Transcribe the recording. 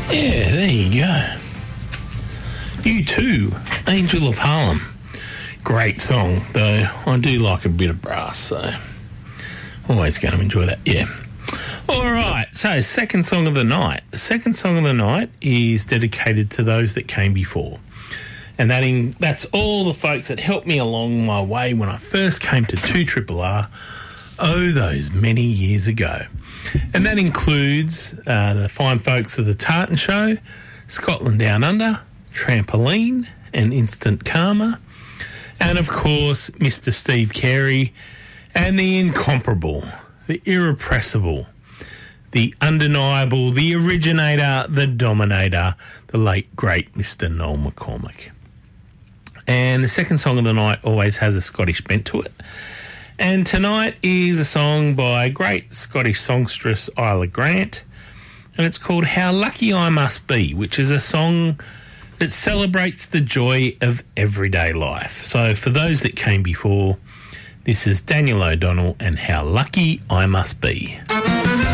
Yeah, there you go. You too, Angel of Harlem. Great song, though. I do like a bit of brass, so always going to enjoy that, yeah. All right, so second song of the night. The second song of the night is dedicated to those that came before. And that's all the folks that helped me along my way when I first came to 2RRR, those many years ago. And that includes the fine folks of the Tartan Show, Scotland Down Under, Trampoline and Instant Karma, and of course Mr. Steve Carey and the incomparable, the irrepressible, the undeniable, the originator, the dominator, the late great Mr. Noel McCormick. And the second song of the night always has a Scottish bent to it. And tonight is a song by great Scottish songstress Isla Grant, and it's called How Lucky I Must Be, which is a song that celebrates the joy of everyday life. So for those that came before, this is Daniel O'Donnell and How Lucky I Must Be.